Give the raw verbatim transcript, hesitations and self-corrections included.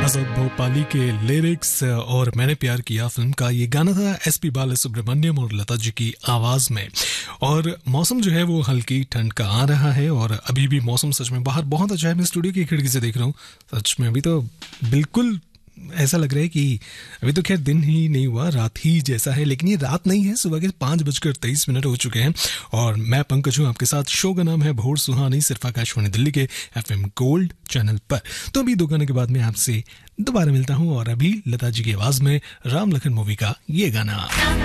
आजाद भोपाली के लिरिक्स और मैंने प्यार किया फिल्म का ये गाना था एसपी बालासुब्रमण्यम और लता जी की आवाज में। और मौसम जो है वो हल्की ठंड का आ रहा है और अभी भी मौसम सच में बाहर बहुत अच्छा है। मैं स्टूडियो की खिड़की से देख रहा हूँ, सच में अभी तो बिल्कुल ऐसा लग रहा है कि अभी तो खैर दिन ही नहीं हुआ, रात ही जैसा है। लेकिन ये रात नहीं है, सुबह के पाँच बजकर तेईस मिनट हो चुके हैं और मैं पंकज हूँ आपके साथ। शो का नाम है भोर सुहानी, सिर्फ आकाशवाणी दिल्ली के एफएम गोल्ड चैनल पर। तो अभी दो गाने के बाद मैं आपसे दोबारा मिलता हूँ और अभी लता जी की आवाज में राम लखन मूवी का ये गाना।